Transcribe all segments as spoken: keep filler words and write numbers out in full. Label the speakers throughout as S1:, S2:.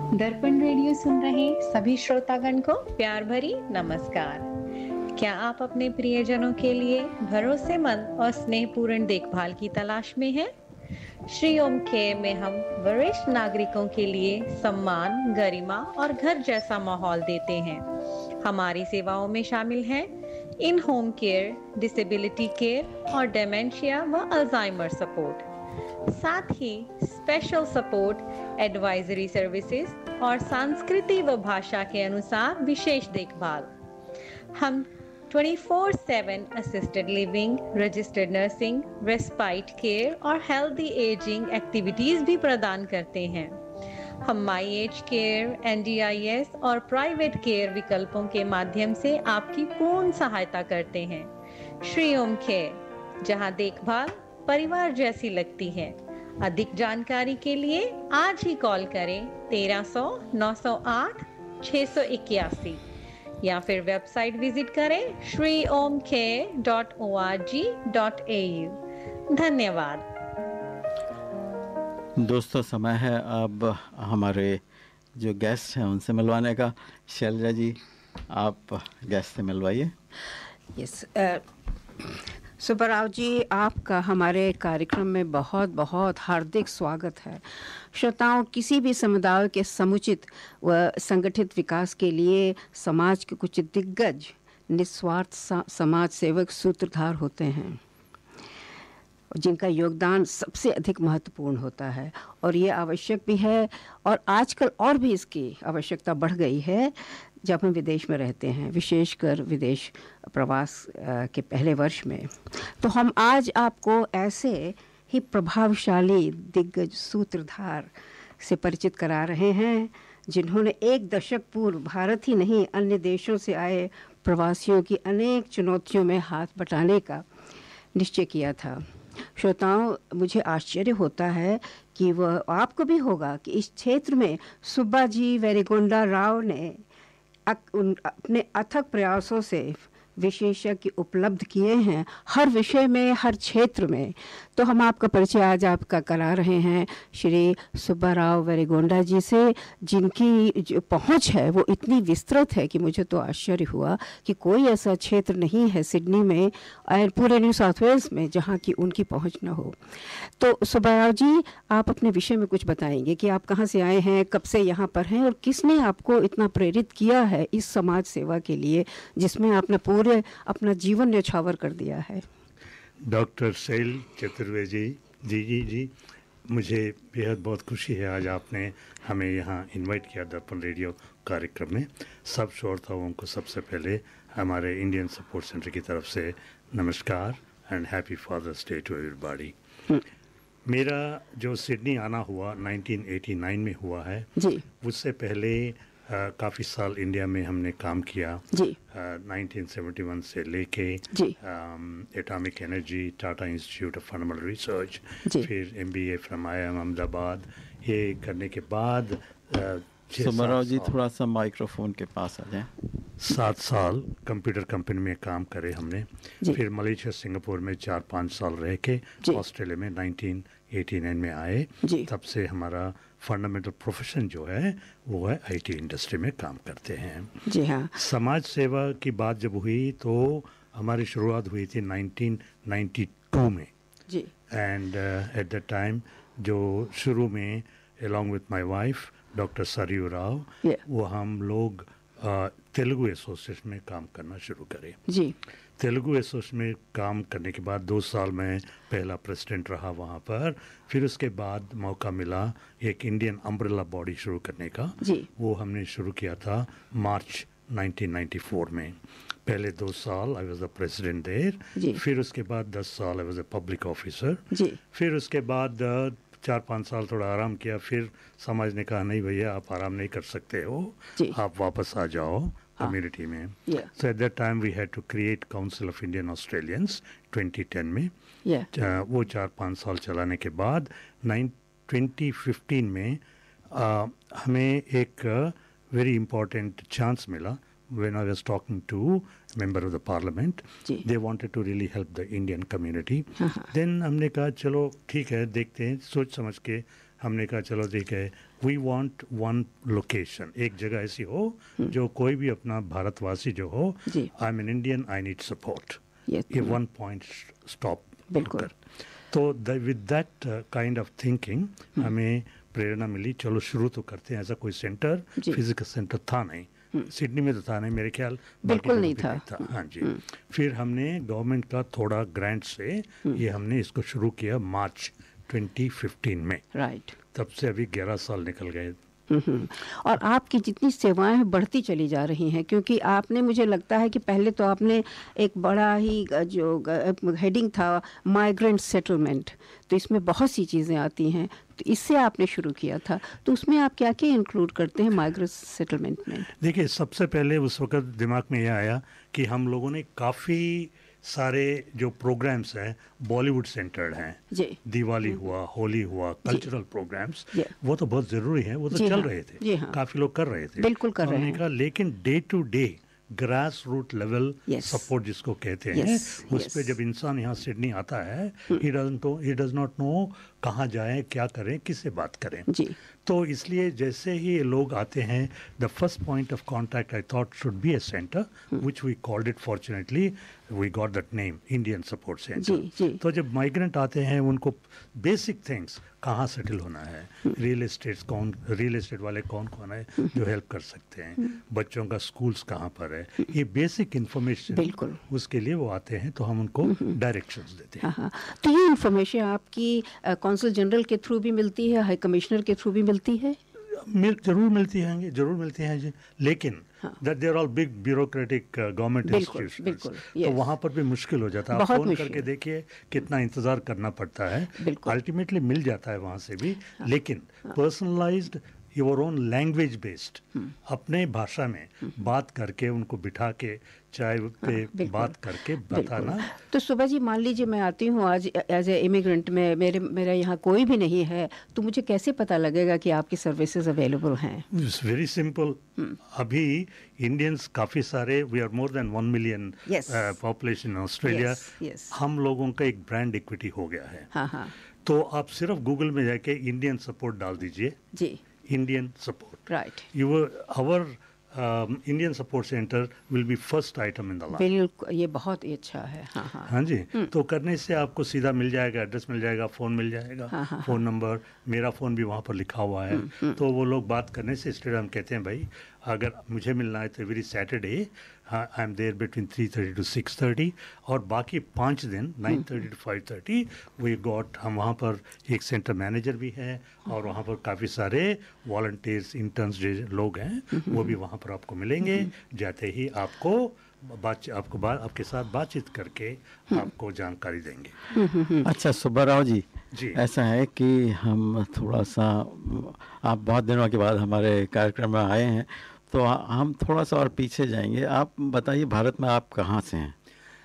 S1: दर्पण रेडियो सुन रहे सभी श्रोतागण को प्यार भरी नमस्कार। क्या आप अपने प्रियजनों के लिए भरोसेमंद और स्नेहपूर्ण देखभाल की तलाश में हैं? श्री ओम केयर में हम वरिष्ठ नागरिकों के लिए सम्मान, गरिमा और घर जैसा माहौल देते हैं। हमारी सेवाओं में शामिल हैं इन होम केयर, डिसेबिलिटी केयर और डेमेंशिया व अल्जाइमर सपोर्ट, साथ ही स्पेशल सपोर्ट, एडवाइजरी सर्विसेज और संस्कृति व भाषा के अनुसार विशेष देखभाल। हम चौबीस सात assisted living, registered nursing, respite care और हेल्दी एजिंग एक्टिविटीज भी प्रदान करते हैं। हम my age care, N D I S और प्राइवेट केयर विकल्पों के माध्यम से आपकी पूर्ण सहायता करते हैं। श्री ओम केयर, जहां देखभाल परिवार जैसी लगती है। अधिक जानकारी के लिए आज ही कॉल करें तेरह सौ नौ सौ आठ छः सौ इक्यासी या फिर वेबसाइट विजिट करें Shri Om care dot O R G dot A you. धन्यवाद
S2: दोस्तों। समय है अब हमारे जो गेस्ट हैं उनसे मिलवाने का। शैलजा जी, आप गेस्ट से मिलवाइए।
S3: यस सुब्बाराव जी, आपका हमारे कार्यक्रम में बहुत बहुत हार्दिक स्वागत है। श्रोताओं, किसी भी समुदाय के समुचित व संगठित विकास के लिए समाज के कुछ दिग्गज निस्वार्थ समाज सेवक सूत्रधार होते हैं, जिनका योगदान सबसे अधिक महत्वपूर्ण होता है और ये आवश्यक भी है। और आजकल और भी इसकी आवश्यकता बढ़ गई है जब हम विदेश में रहते हैं, विशेषकर विदेश प्रवास के पहले वर्ष में। तो हम आज आपको ऐसे ही प्रभावशाली दिग्गज सूत्रधार से परिचित करा रहे हैं जिन्होंने एक दशक पूर्व भारत ही नहीं अन्य देशों से आए प्रवासियों की अनेक चुनौतियों में हाथ बटाने का निश्चय किया था। श्रोताओं, मुझे आश्चर्य होता है कि वह आपको भी होगा कि इस क्षेत्र में सुब्बा जी वेरिगोंडा राव ने उन अपने अथक प्रयासों से विशेषज्ञ उपलब्ध किए हैं हर विषय में, हर क्षेत्र में। तो हम आपका परिचय आज आपका करा रहे हैं श्री सुब्बाराव वेरिगोंडा जी से, जिनकी जो पहुंच है वो इतनी विस्तृत है कि मुझे तो आश्चर्य हुआ कि कोई ऐसा क्षेत्र नहीं है सिडनी में और पूरे न्यू साउथ वेल्स में जहां की उनकी पहुंच न हो। तो सुब्बाराव जी, आप अपने विषय में कुछ बताएंगे कि आप कहाँ से आए हैं, कब से यहाँ पर हैं और किसने आपको इतना प्रेरित किया है इस समाज सेवा के लिए जिसमें आपने पूरे अपना जीवन न्यौछावर कर दिया है।
S4: डॉक्टर शैल चतुर्वेदी जी जी जी मुझे बेहद बहुत खुशी है आज आपने हमें यहाँ इनवाइट किया दर्पण रेडियो कार्यक्रम में। सब श्रोताओं को सबसे पहले हमारे इंडियन सपोर्ट सेंटर की तरफ से नमस्कार and happy father's day to everybody. मेरा जो सिडनी आना हुआ नाइनटीन एटी नाइन में हुआ है जी। उससे पहले Uh, काफ़ी साल इंडिया में हमने काम किया जी। uh, नाइनटीन सेवेंटी वन से लेके atomic energy, Tata institute of fundamental research, फिर MBA from I I am Ahmedabad. ये करने के बाद
S2: सुब्बाराव जी थोड़ा सा माइक्रोफोन के पास आ जाएं।
S4: सात साल कंप्यूटर कंपनी में काम करे हमने। फिर मलेशिया, सिंगापुर में चार पाँच साल रह के ऑस्ट्रेलिया में नाइनटीन एटी नाइन में आए। तब से हमारा फंडामेंटल प्रोफेशन जो है वो है आईटी इंडस्ट्री में काम करते हैं जी हाँ। समाज सेवा की बात जब हुई तो हमारी शुरुआत हुई थी नाइनटीन नाइंटी टू में जी। एंड एट द टाइम जो शुरू में along with my wife doctor Saryu Rao yeah. वो हम लोग uh, तेलुगु एसोसिएशन में काम करना शुरू करें जी। तेलुगु एसोसिएशन में काम करने के बाद दो साल में पहला प्रेसिडेंट रहा वहाँ पर। फिर उसके बाद मौका मिला एक इंडियन अम्ब्रेला बॉडी शुरू करने का जी। वो हमने शुरू किया था मार्च नाइनटीन नाइंटी फोर में। पहले दो साल I was the president there, फिर उसके बाद दस साल I was a public officer. फिर उसके बाद uh, चार पाँच साल थोड़ा आराम किया। फिर समाज ने कहा नहीं भैया आप आराम नहीं कर सकते हो, आप वापस आ जाओ कम्युनिटी में। सो at that time we had to create council of Indian Australians twenty ten में yeah. uh, वो चार पाँच साल चलाने के बाद नाइन ट्वेंटी फिफ्टीन में uh, हमें एक वेरी इंपॉर्टेंट चांस मिला। when I was talking to a member of the parliament, they wanted to really help the Indian community. Then हमने कहा चलो ठीक है देखते हैं, सोच समझ के हमने कहा चलो ठीक है, वी वांट वन लोकेशन, एक जगह ऐसी हो जो कोई भी अपना भारतवासी जो हो, I am an Indian, I need support, ये वन पॉइंट स्टॉप।
S3: बिल्कुल।
S4: तो with that kind of thinking हमें प्रेरणा मिली, चलो शुरू तो करते हैं। ऐसा कोई सेंटर, फिजिकल सेंटर था नहीं, सिडनी में तो था नहीं मेरे ख्याल,
S3: बिल्कुल नहीं था।,
S4: था हाँ जी। फिर हमने गवर्नमेंट का थोड़ा ग्रांट से ये हमने इसको शुरू किया मार्च ट्वेंटी फिफ्टीन में।
S3: राइट।
S4: तब से अभी ग्यारह साल निकल गए।
S3: और आपकी जितनी सेवाएं बढ़ती चली जा रही हैं, क्योंकि आपने, मुझे लगता है कि पहले तो आपने एक बड़ा ही जो हेडिंग था माइग्रेंट सेटलमेंट, तो इसमें बहुत सी चीज़ें आती हैं, तो इससे आपने शुरू किया था, तो उसमें आप क्या क्या इंक्लूड करते हैं माइग्रेंट सेटलमेंट में?
S4: देखिए, सबसे पहले उस वक्त दिमाग में यह आया कि हम लोगों ने काफ़ी सारे जो प्रोग्राम्स हैं बॉलीवुड सेंटर्ड हैं, दिवाली हुआ, होली हुआ, कल्चरल प्रोग्राम्स, वो तो बहुत ज़रूरी है, वो तो चल रहे थे,
S3: हाँ।
S4: काफ़ी लोग कर रहे थे,
S3: बिल्कुल कर रहे हैं।
S4: लेकिन day to day grass root level support जिसको कहते हैं, उस पे जब इंसान यहाँ सिडनी आता है, he doesn't know he does not know कहाँ जाएं, क्या करें, किससे बात करें।
S3: जी।
S4: तो इसलिए जैसे ही लोग आते हैं, the first point of contact I thought should be a centre, which we called it, fortunately we got that name, Indian support centre. तो जब माइग्रेंट आते हैं, उनको बेसिक थिंग्स, कहाँ सेटल होना है, रियल एस्टेट कौन, रियल एस्टेट वाले कौन कौन है जो हेल्प कर सकते हैं, बच्चों का स्कूल्स कहाँ पर है, ये बेसिक इन्फॉर्मेशन,
S3: बिल्कुल
S4: उसके लिए वो आते हैं, तो हम उनको डायरेक्शंस देते हैं।
S3: हाँ, तो ये इन्फॉर्मेशन आपकी कौंसल जनरल के थ्रू भी मिलती है, हाई कमिश्नर के थ्रू भी मिलती है?
S4: मिल जरूर मिलती हैं, जरूर मिलती हैं जी, लेकिन that they are all big bureaucratic government institutions, तो वहाँ पर भी मुश्किल हो जाता है। आप फोन करके देखिए कितना इंतजार करना पड़ता है, अल्टीमेटली मिल जाता है वहाँ से भी, लेकिन personalised, your own language based, अपने भाषा में बात करके उनको बिठा के चाय पे बात करके बताना।
S3: तो सुबह जी, मान लीजिए मैं आती हूँ आज एज ए इमिग्रेंट में, मेरे मेरा यहाँ कोई भी नहीं है, तो मुझे कैसे पता लगेगा कि आपकी सर्विसेज अवेलेबल हैं?
S4: It's very simple. अभी इंडियंस काफ़ी सारे, we are more than one million population in Australia, हम लोगों का एक ब्रांड इक्विटी हो गया है।
S3: हाँ हाँ।
S4: तो आप सिर्फ गूगल में जाके इंडियन सपोर्ट डाल दीजिए जी, Indian support,
S3: right,
S4: you our Indian support centre will be first item in the line.
S3: बिल्कुल, ये बहुत ही अच्छा है। हाँ हाँ
S4: हाँ जी। तो करने से आपको सीधा मिल जाएगा, एड्रेस मिल जाएगा, फ़ोन मिल जाएगा, हाँ हाँ फ़ोन नंबर, मेरा फ़ोन भी वहाँ पर लिखा हुआ है। तो वो लोग बात करने से स्टेट हम कहते हैं भाई अगर मुझे मिलना है तो every Saturday I am there between three thirty two six thirty, और बाकी पाँच दिन nine thirty two five thirty we got, हम वहाँ पर एक सेंटर मैनेजर भी है, और वहाँ पर काफ़ी सारे वॉलंटियर्स, इंटर्न्स जो लोग हैं वो भी वहाँ पर आपको मिलेंगे। जाते ही आपको बात आपको बात आपके साथ बातचीत करके आपको जानकारी देंगे।
S2: अच्छा सुब्बा राव जी,
S4: जी
S2: ऐसा है कि हम थोड़ा सा, आप बहुत दिनों के बाद हमारे कार्यक्रम में आए हैं, तो हम थोड़ा सा और पीछे जाएंगे। आप बताइए भारत में आप कहाँ से हैं?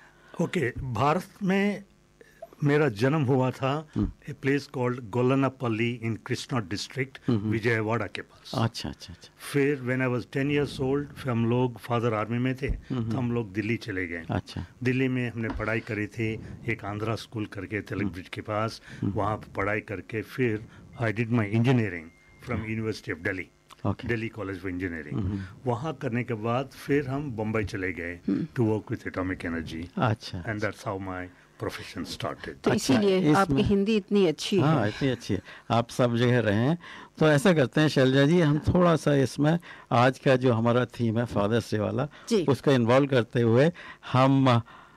S4: ओके okay, भारत में मेरा जन्म हुआ था a place called गोलनापल्ली in Krishna district, Vijayawada के पास।
S2: अच्छा अच्छा अच्छा।
S4: फिर when I was ten years old, फिर हम लोग, फादर आर्मी में थे, तो हम लोग दिल्ली चले गए।
S2: अच्छा।
S4: दिल्ली में हमने पढ़ाई करी थी, एक आंध्रा स्कूल करके तिलक ब्रिज के पास, वहाँ पढ़ाई करके फिर I did my engineering from university of Delhi, Delhi college for engineering. वहाँ करने के बाद फिर हम बम्बई चले गए to work with atomic energy.
S2: अच्छा।
S4: And that's how my profession started.
S3: तो इसीलिए आपकी हिंदी इतनी अच्छी है।
S2: हाँ, इतनी अच्छी है, आप सब जगह रहे हैं। तो ऐसा करते हैं शैलजा जी, हम थोड़ा सा इसमें आज का जो हमारा थीम है फादर्स डे वाला, उसको इन्वॉल्व करते हुए हम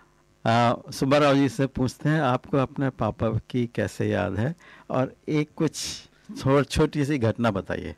S2: सुब्बा राव जी से पूछते हैं आपको अपने पापा की कैसे याद है, और एक कुछ थोड़ी छोटी सी घटना बताइए।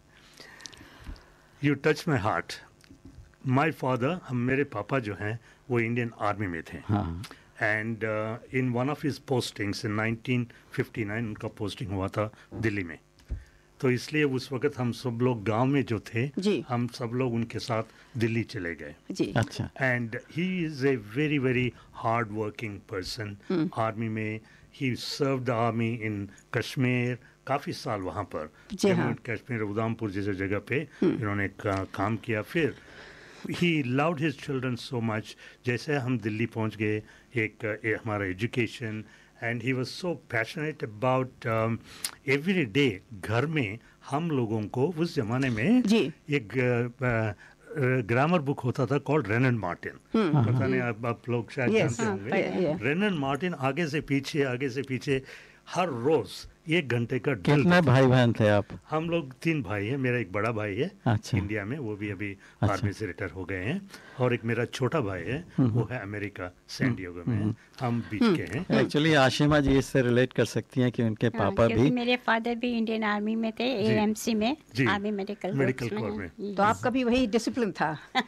S4: You touch my heart. My father, हम मेरे पापा जो हैं वो इंडियन आर्मी में थे।
S2: हाँ।
S4: And in one of his postings in nineteen fifty nine उनका पोस्टिंग हुआ था दिल्ली में, तो इसलिए उस वक्त हम सब लोग गांव में जो थे हम सब लोग उनके साथ दिल्ली चले गए
S3: जी।
S2: अच्छा।
S4: And he is a very very hard working person. Army में ही सर्व द आर्मी इन कश्मीर, काफ़ी साल वहाँ पर जम्मू एंड कश्मीर, उधमपुर जैसे जगह पे इन्होंने का, काम किया। फिर he loved his children so much. जैसे हम दिल्ली पहुँच गए, एक, एक हमारा education and he was so passionate about every day. घर में हम लोगों को उस जमाने में एक ग्रामर बुक होता था कॉल्ड रेन एंड मार्टिन, पता नहीं आप, आप लोग शायद yes, जानते होंगे। रेन एंड मार्टिन आगे से पीछे आगे से पीछे हर रोज एक घंटे का।
S2: कितने भाई बहन थे आप?
S4: हम लोग तीन भाई हैं। मेरा एक बड़ा भाई है अच्छा। इंडिया में, वो भी अभी अच्छा। आर्मी से रिटायर हो गए हैं, और एक मेरा छोटा भाई है वो है अमेरिका सैन डिएगो में, हम बीच के हैं।
S2: एक्चुअली आशिमा जी इससे रिलेट कर सकती हैं कि उनके हाँ, पापा भी,
S5: मेरे फादर भी इंडियन आर्मी में थे, एएमसी में, आर्मी मेडिकल
S4: मेडिकल कोर में।
S3: तो आपका भी वही डिसिप्लिन था?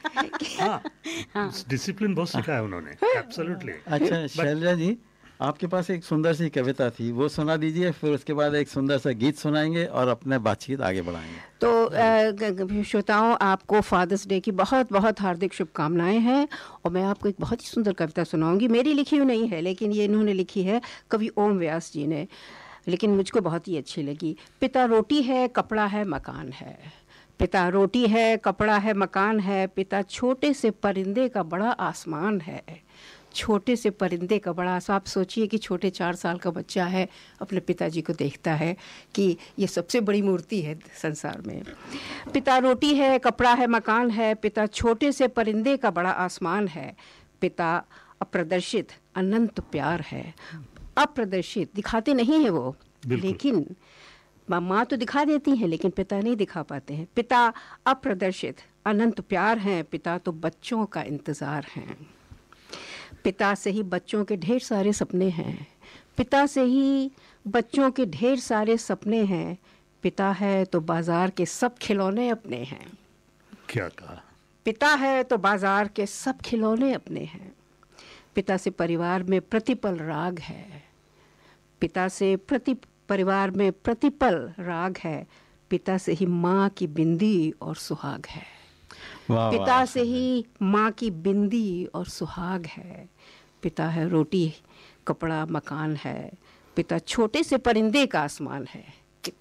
S4: हाँ, डिसिप्लिन बहुत सिखाया उन्होंने, एब्सोल्युटली।
S2: अच्छा शैलजा जी, आपके पास एक सुंदर सी कविता थी, वो सुना दीजिए, फिर उसके बाद एक सुंदर सा गीत सुनाएंगे और अपने बातचीत आगे बढ़ाएंगे।
S3: तो श्रोताओं, आपको फादर्स डे की बहुत बहुत हार्दिक शुभकामनाएं हैं, और मैं आपको एक बहुत ही सुंदर कविता सुनाऊंगी। मेरी लिखी हुई नहीं है, लेकिन ये इन्होंने लिखी है कवि ओम व्यास जी ने, लेकिन मुझको बहुत ही अच्छी लगी। पिता रोटी है, कपड़ा है, मकान है। पिता रोटी है, कपड़ा है, मकान है। पिता छोटे से परिंदे का बड़ा आसमान है। छोटे से परिंदे का बड़ा। आप सोचिए कि छोटे चार साल का बच्चा है, अपने पिताजी को देखता है कि ये सबसे बड़ी मूर्ति है संसार में। पिता रोटी है, कपड़ा है, मकान है। पिता छोटे से परिंदे का बड़ा आसमान है। पिता अप्रदर्शित अनंत प्यार है। अप्रदर्शित दिखाते नहीं है वो, लेकिन माँ तो दिखा देती हैं, लेकिन पिता नहीं दिखा पाते हैं। पिता अप्रदर्शित अनंत प्यार हैं। पिता तो बच्चों का इंतज़ार हैं। पिता से ही बच्चों के ढेर सारे सपने हैं। पिता से ही बच्चों के ढेर सारे सपने हैं। पिता है तो बाजार के सब खिलौने अपने हैं।
S4: क्या कहा?
S3: पिता है तो बाजार के सब खिलौने अपने हैं। पिता से परिवार में प्रतिपल राग है। पिता से प्रति परिवार में प्रतिपल राग है। पिता से ही माँ की बिंदी और सुहाग है। वाह, पिता वाह, से ही माँ की बिंदी और सुहाग है। पिता है रोटी, कपड़ा, मकान है। पिता छोटे से परिंदे का आसमान है।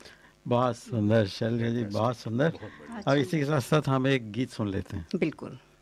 S2: बहुत सुंदर शैलजा जी, बहुत सुंदर। अब इसी के साथ साथ हम एक गीत सुन लेते हैं।
S3: बिल्कुल।